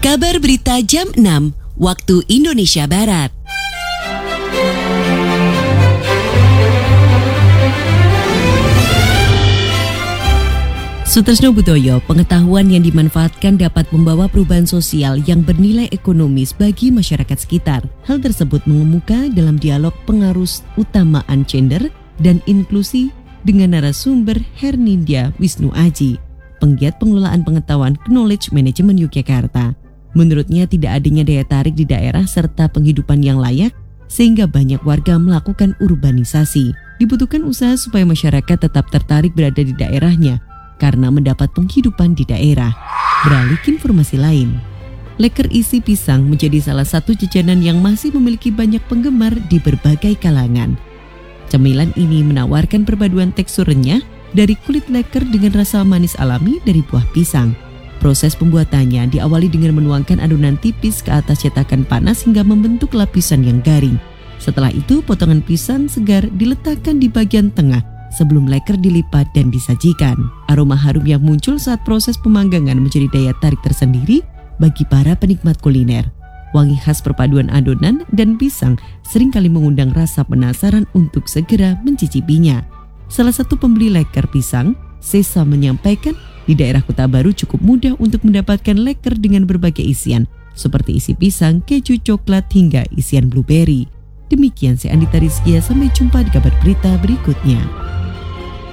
Kabar Berita Jam 6, waktu Indonesia Barat. Sutresno Budoyo, pengetahuan yang dimanfaatkan dapat membawa perubahan sosial yang bernilai ekonomis bagi masyarakat sekitar. Hal tersebut mengemuka dalam dialog pengarus utamaan gender dan inklusi dengan narasumber Hernindya Wisnu Aji, penggiat pengelolaan pengetahuan Knowledge Management Yogyakarta. Menurutnya tidak adanya daya tarik di daerah serta penghidupan yang layak sehingga banyak warga melakukan urbanisasi. Dibutuhkan usaha supaya masyarakat tetap tertarik berada di daerahnya karena mendapat penghidupan di daerah. Beralih ke informasi lain, leker isi pisang menjadi salah satu jajanan yang masih memiliki banyak penggemar di berbagai kalangan. Cemilan ini menawarkan perpaduan tekstur renyah dari kulit leker dengan rasa manis alami dari buah pisang. Proses pembuatannya diawali dengan menuangkan adonan tipis ke atas cetakan panas hingga membentuk lapisan yang garing. Setelah itu, potongan pisang segar diletakkan di bagian tengah sebelum leker dilipat dan disajikan. Aroma harum yang muncul saat proses pemanggangan menjadi daya tarik tersendiri bagi para penikmat kuliner. Wangi khas perpaduan adonan dan pisang seringkali mengundang rasa penasaran untuk segera mencicipinya. Salah satu pembeli leker pisang, Sesa, menyampaikan di daerah Kota Baru cukup mudah untuk mendapatkan leker dengan berbagai isian, seperti isi pisang, keju, coklat, hingga isian blueberry. Demikian saya Andita Rizkia, sampai jumpa di kabar berita berikutnya.